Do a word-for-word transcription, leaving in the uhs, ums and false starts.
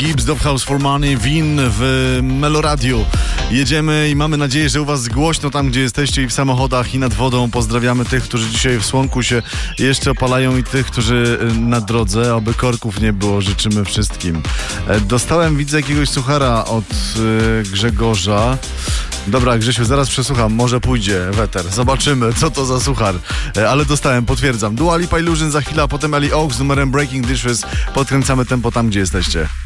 Gibbs, Dove House for Money, Win w Meloradiu. Jedziemy i mamy nadzieję, że u was głośno tam, gdzie jesteście i w samochodach i nad wodą. Pozdrawiamy tych, którzy dzisiaj w słonku się jeszcze opalają i tych, którzy na drodze. Oby korków nie było, życzymy wszystkim. Dostałem, widzę, jakiegoś suchara od yy, Grzegorza. Dobra, Grzesiu, zaraz przesłucham, może pójdzie weter. Zobaczymy, co to za suchar. Ale dostałem, potwierdzam. Dua Lipa Illusion za chwilę, a potem Ali Oaks z numerem Breaking Dishes. Podkręcamy tempo tam, gdzie jesteście.